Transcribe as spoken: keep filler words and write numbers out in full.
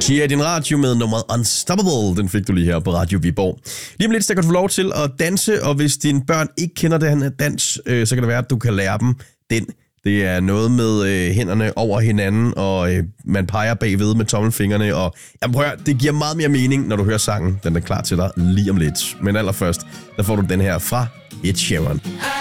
Chia i din radio med nummeret Unstoppable. Den fik du lige her på Radio Viborg. Lige om lidt, så kan du få lov til at danse, og hvis dine børn ikke kender den her dans, øh, så kan det være, at du kan lære dem den. Det er noget med øh, hænderne over hinanden, og øh, man peger bagved med tommelfingrene. Og jamen, prøv at høre, det giver meget mere mening, når du hører sangen. Den er klar til dig lige om lidt. Men allerførst, der får du den her fra Ed Sheeran.